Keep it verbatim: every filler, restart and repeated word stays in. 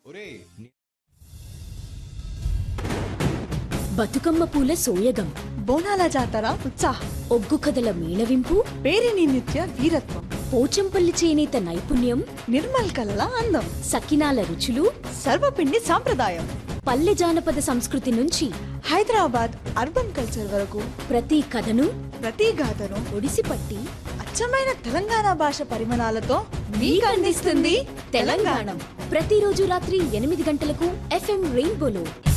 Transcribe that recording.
బతుకమ్మ పూల సోయగం, బోనాల జాతర ఉత్సాహం, ఒగ్గు కథల మేళవింపు, పేరిని నిత్య వీరత్వం, పోచంపల్లి చేనేత నైపుణ్యం, నిర్మల్ కళల అందం, సకినాల రుచులు, సర్వపిండి సాంప్రదాయం, పల్లె జానపద సంస్కృతి నుంచి హైదరాబాద్ అర్బన్ కల్చర్ వరకు ప్రతి కథను, ప్రతి గాథను ఒడిసిపట్టి అచ్చమైన తెలంగాణ భాష పరిమాణాలతో మీకు అందిస్తుంది తెలంగాణ. ప్రతిరోజు రాత్రి ఎనిమిది గంటలకు ఎఫ్ఎం రెయిన్బోలో.